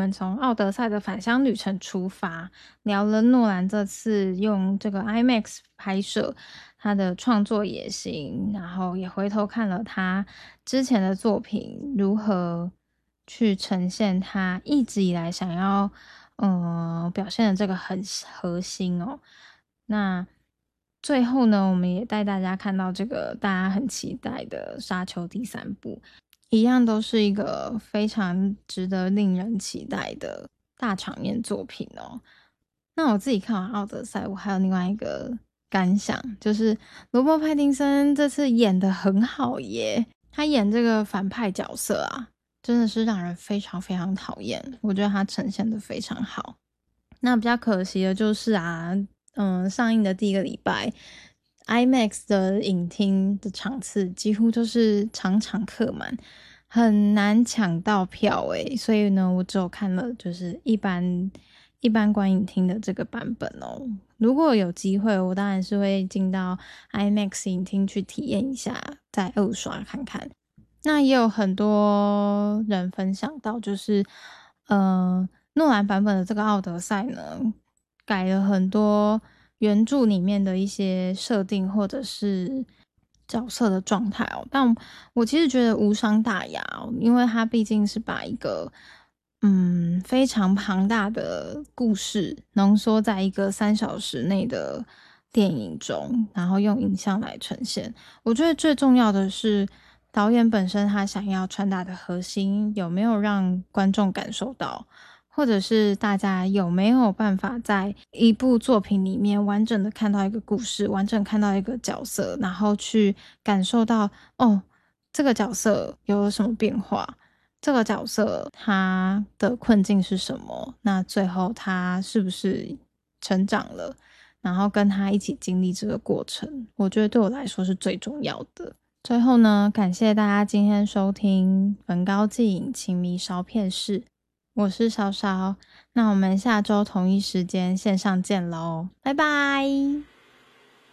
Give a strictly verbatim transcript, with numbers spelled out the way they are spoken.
们从奥德赛的返乡旅程出发，聊了诺兰这次用这个 IMAX 拍摄他的创作野心，然后也回头看了他之前的作品如何去呈现他一直以来想要呃表现的这个很核心哦。那最后呢，我们也带大家看到这个大家很期待的《沙丘》第三部，一样都是一个非常值得令人期待的大场面作品哦。那我自己看完《奥德赛》，我还有另外一个感想，就是罗伯·派丁森这次演得很好耶，他演这个反派角色啊，真的是让人非常非常讨厌，我觉得他呈现得非常好。那比较可惜的就是啊，嗯，上映的第一个礼拜 IMAX 的影厅的场次几乎都是场场客满，很难抢到票诶，所以呢我只有看了就是一般一般观影厅的这个版本哦。如果有机会，我当然是会进到 IMAX 影厅去体验一下，再二刷看看。那也有很多人分享到，就是呃诺兰版本的这个奥德赛呢，改了很多原著里面的一些设定或者是角色的状态哦，但我其实觉得无伤大雅哦，因为它毕竟是把一个嗯非常庞大的故事浓缩在一个三小时内的电影中，然后用影像来呈现。我觉得最重要的是导演本身他想要传达的核心有没有让观众感受到，或者是大家有没有办法在一部作品里面完整的看到一个故事，完整看到一个角色，然后去感受到哦，这个角色有什么变化，这个角色他的困境是什么，那最后他是不是成长了，然后跟他一起经历这个过程，我觉得对我来说是最重要的。最后呢，感谢大家今天收听《焚高祭影情迷烧片室》，我是稍稍，那我们下周同一时间线上见咯，拜拜。